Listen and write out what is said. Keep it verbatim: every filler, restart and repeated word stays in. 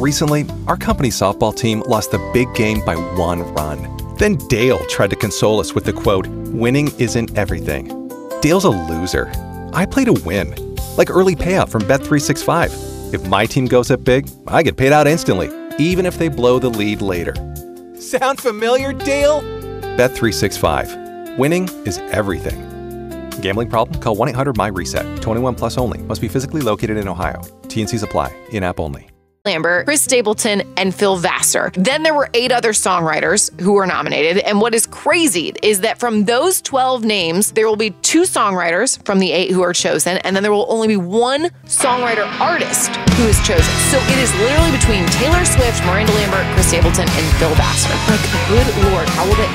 Recently, our company's softball team lost the big game by one run. Then Dale tried to console us with the quote, "Winning isn't everything." Dale's a loser. I play to win. Like early payout from Bet three sixty-five. If my team goes up big, I get paid out instantly, even if they blow the lead later. Sound familiar, Dale? Bet three sixty-five. Winning is everything. Gambling problem? Call one eight hundred M Y reset. twenty-one plus only. Must be physically located in Ohio. T and Cs apply. In-app only. Lambert, Chris Stapleton, and Phil Vassar. Then there were eight other songwriters who were nominated. And what is crazy is that from those twelve names, there will be two songwriters from the eight who are chosen, and then there will only be one songwriter artist who is chosen. So it is literally between Taylor Swift, Miranda Lambert, Chris Stapleton, and Phil Vassar. Like, good Lord, how will they